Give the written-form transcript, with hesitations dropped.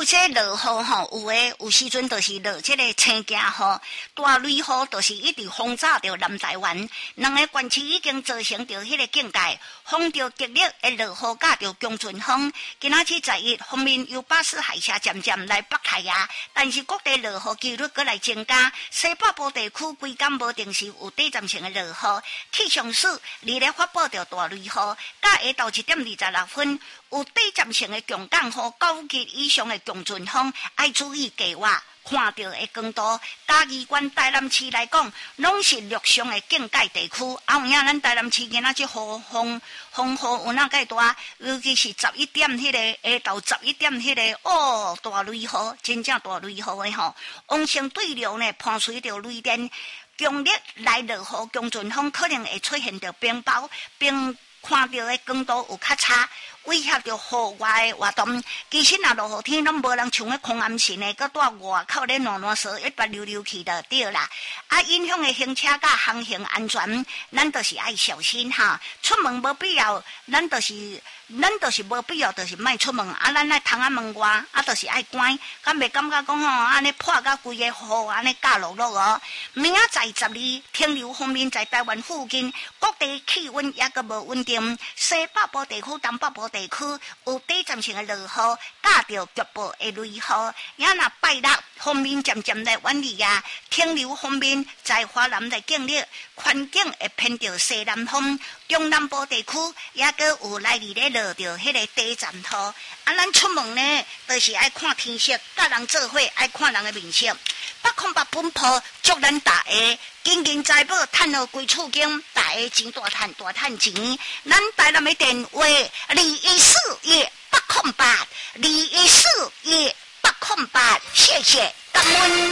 有这落雨吼，有时阵就是落这个青镜吼，大雷雨就是一直轰炸着南台湾，两个县市已经造成着迄个境界，风着激烈的落雨甲着强阵风。今仔日在一方面由巴士海峡渐渐来北台啊，但是各地落雨几率搁来增加，西北部地区规天无定时有短暂性的落雨。气象署日咧发布着大雷雨，甲下昼1:26分。有短暂性的强降雨，9级以上的强阵风，要注意计划。看到的光度，嘉义县台南市来讲，拢是陆上的境界地区。有影咱台南市今仔这风有哪介大？尤其是11点迄个，下昼11点迄个，大雷雨，真正大雷雨的吼。旺盛对流呢，伴随着雷电，强烈来落雨，强阵风可能会出现着冰雹，并看到的光度有较差。威胁着户外的活动，其实若落雨天，拢无人像咧空暗时呢，搁在外口咧暖踅，一拔溜溜去就对啦。影响的行车甲航行安全，咱都是爱小心哈。出门无必要，咱就是无必要，就是莫出门。咱来窗仔门外，就是爱关，敢袂感觉讲吼，安尼破甲规个雨安尼下落哦。明仔载12，天流方面在台湾附近各地气温也阁无稳定，西北部地区、东北部地区有短暂性的落雨，加着局部的雷雨。也若拜六方面渐渐来远离啊，天流方面在华南来经历，环境会偏着西南风，中南部地区也阁有来日咧落着迄个短暂雨。咱出门呢，就是爱看天色，甲人做伙爱看人的面色。808本铺祝咱大家金银财宝趁好归厝间，大家钱大趁钱。咱台南的电话214-808，214-808，谢谢，感恩。